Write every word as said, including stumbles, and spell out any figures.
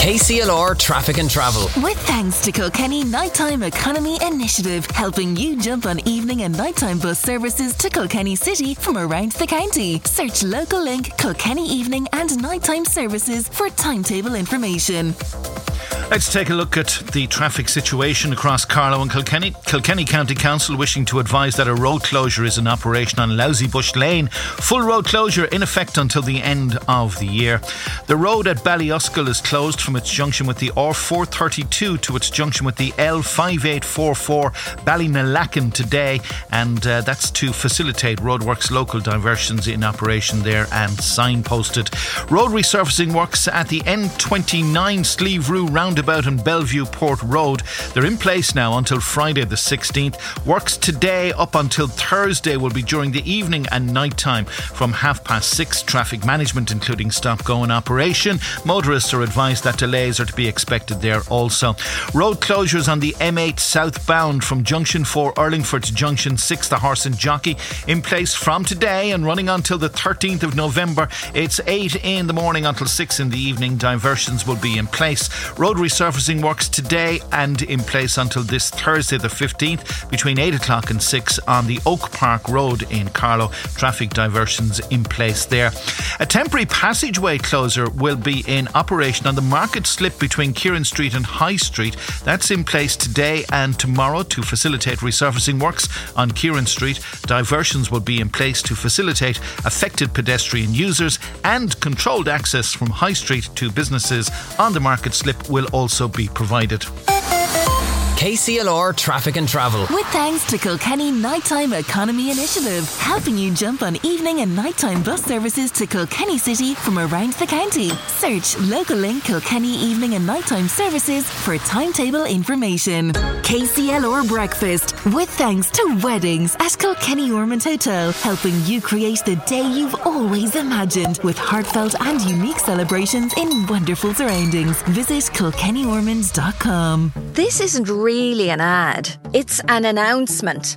K C L R Traffic and Travel. With thanks to Kilkenny Nighttime Economy Initiative, helping you jump on evening and nighttime bus services to Kilkenny City from around the county. Search local link Kilkenny Evening and Nighttime Services for timetable information. Let's take a look at the traffic situation across Carlow and Kilkenny. Kilkenny County Council wishing to advise that a road closure is in operation on Lousybush Lane. Full road closure in effect until the end of the year. The road at Ballyuskle is closed from its junction with the R four thirty-two to its junction with the L five eight four four Ballymalacken today, and uh, that's to facilitate roadworks. Local diversions in operation there and signposted. Road resurfacing works at the N twenty-nine Sleeve Rue roundabout in Bellevue Port Road. They're in place now until Friday the sixteenth. Works today up until Thursday will be during the evening and night time from half past six. Traffic management including stop go in operation. Motorists are advised that delays are to be expected there also. Road closures on the M eight southbound from Junction four Urlingford to Junction six the Horse and Jockey in place from today and running until the thirteenth of November. It's eight in the morning until six in the evening. Diversions will be in place. Road resurfacing works today and in place until this Thursday the fifteenth between eight o'clock and six on the Oak Park Road in Carlow. Traffic diversions in place there. A temporary passageway closer will be in operation on the Market Slip between Kieran Street and High Street. That's in place today and tomorrow to facilitate resurfacing works on Kieran Street. Diversions will be in place to facilitate affected pedestrian users, and controlled access from High Street to businesses on the Market Slip will also be provided. K C L R Traffic and Travel. With thanks to Kilkenny Nighttime Economy Initiative, helping you jump on evening and nighttime bus services to Kilkenny City from around the county. Search local link Kilkenny Evening and Nighttime Services for timetable information. K C L R Breakfast. With thanks to Weddings at Kilkenny Ormond Hotel, helping you create the day you've always imagined with heartfelt and unique celebrations in wonderful surroundings. Visit kilkenny ormonds dot com. This isn't really an ad. It's an announcement.